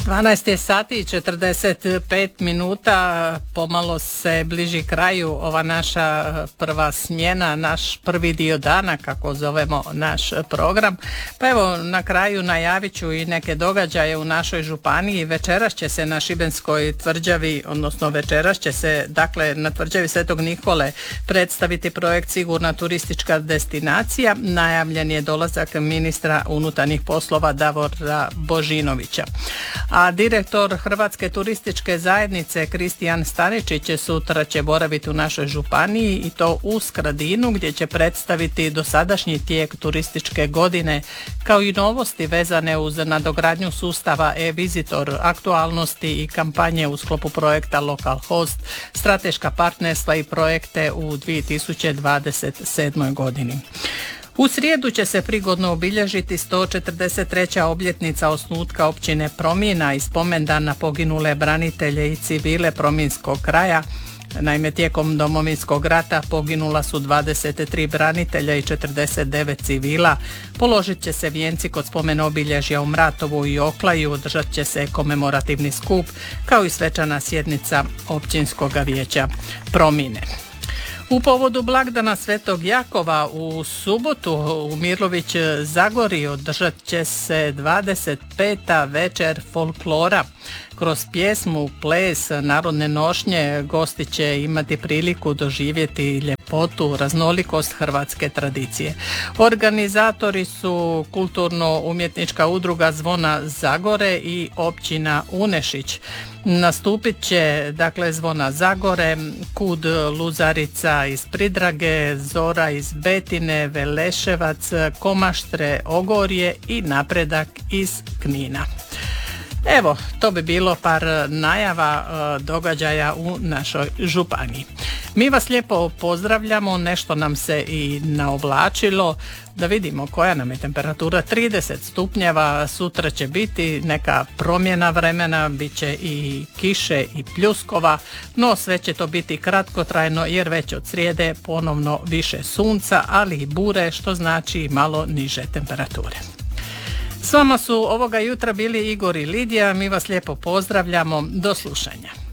12 je sati i 45 minuta, pomalo se bliži kraju ova naša prva smjena, naš prvi dio dana, kako zovemo naš program. Pa evo, na kraju najavit ću i neke događaje u našoj županiji. Večeras će se na Šibenskoj tvrđavi, odnosno večeras će se, dakle, na tvrđavi Svetog Nikole predstaviti projekt Sigurna turistička destinacija. Najavljen je dolazak ministra unutarnjih poslova Davora Božinovića. A direktor Hrvatske turističke zajednice Kristijan Staničić sutra će boraviti u našoj županiji i to u Skradinu, gdje će predstaviti dosadašnji tijek turističke godine kao i novosti vezane uz nadogradnju sustava e-Visitor, aktualnosti i kampanje u sklopu projekta Local Host, strateška partnerstva i projekte u 2027. godini. U srijedu će se prigodno obilježiti 143. obljetnica osnutka općine Promina i spomendan na poginule branitelje i civile Prominskog kraja. Naime, tijekom Domovinskog rata poginula su 23 branitelja i 49 civila. Položit će se vijenci kod spomen obilježja u Mratovu i Oklaju, održat će se komemorativni skup kao i svečana sjednica općinskog vijeća Promine. U povodu blagdana Svetog Jakova u subotu u Mirlović Zagori održat će se 25. večer folklora. Kroz pjesmu, ples, narodne nošnje gosti će imati priliku doživjeti ljepotu, raznolikost hrvatske tradicije. Organizatori su Kulturno-umjetnička udruga Zvona Zagore i općina Unešić. Nastupit će, dakle, Zvona Zagore, Kud Luzarica iz Pridrage, Zora iz Betine, Veleševac, Komaštre, Ogorje i Napredak iz Knina. Evo, to bi bilo par najava događaja u našoj županiji. Mi vas lijepo pozdravljamo, nešto nam se i naoblačilo, da vidimo koja nam je temperatura. 30 stupnjeva, sutra će biti neka promjena vremena, bit će i kiše i pljuskova, no sve će to biti kratkotrajno jer već od srijede ponovno više sunca, ali i bure, što znači malo niže temperature. S vama su ovoga jutra bili Igor i Lidija, mi vas lijepo pozdravljamo, do slušanja.